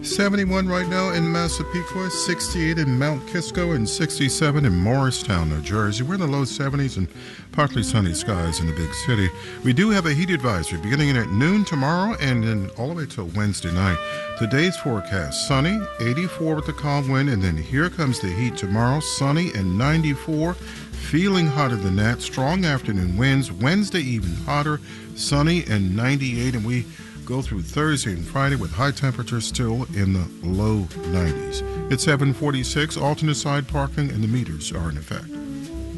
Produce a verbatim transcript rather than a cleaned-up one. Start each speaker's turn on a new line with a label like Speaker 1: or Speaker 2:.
Speaker 1: seventy-one right now in Massapequa, sixty-eight in Mount Kisco, and sixty-seven in Morristown, New Jersey. We're in the low seventies and partly sunny skies in the big city. We do have a heat advisory beginning at noon tomorrow and then all the way till Wednesday night. Today's forecast, sunny, eighty-four with the calm wind, and then here comes the heat tomorrow, sunny and ninety-four. Feeling hotter than that, strong afternoon winds. Wednesday even hotter, sunny and ninety-eight, and we go through Thursday and Friday with high temperatures still in the low nineties. It's seven forty-six, alternate side parking, and the meters are in effect.